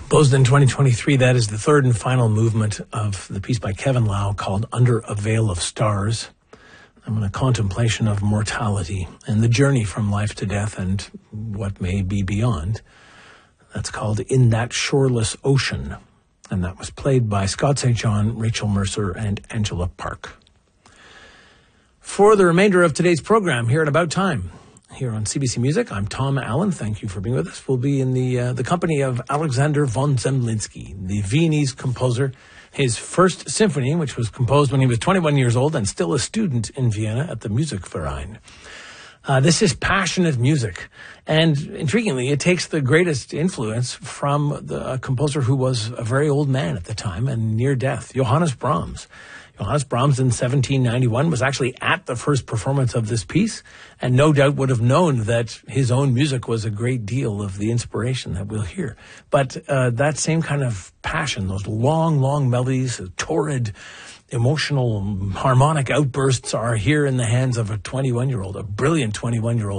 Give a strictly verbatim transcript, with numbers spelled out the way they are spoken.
Composed in twenty twenty-three, that is the third and final movement of the piece by Kevin Lau called Under a Veil of Stars. I'm in a contemplation of mortality and the journey from life to death and what may be beyond. That's called In That Shoreless Ocean. And that was played by Scott Saint John, Rachel Mercer, and Angela Park. For the remainder of today's program here at About Time, here on C B C Music, I'm Tom Allen. Thank you for being with us. We'll be in the uh, the company of Alexander von Zemlinsky, the Viennese composer. His first symphony, which was composed when he was twenty-one years old and still a student in Vienna at the Musikverein. Uh, this is passionate music. And intriguingly, it takes the greatest influence from the, a composer who was a very old man at the time and near death, Johannes Brahms. Johannes Brahms in seventeen ninety-one was actually at the first performance of this piece and no doubt would have known that his own music was a great deal of the inspiration that we'll hear. But uh, that same kind of passion, those long, long melodies, torrid, emotional, harmonic outbursts are here in the hands of a twenty-one-year-old, a brilliant twenty-one-year-old.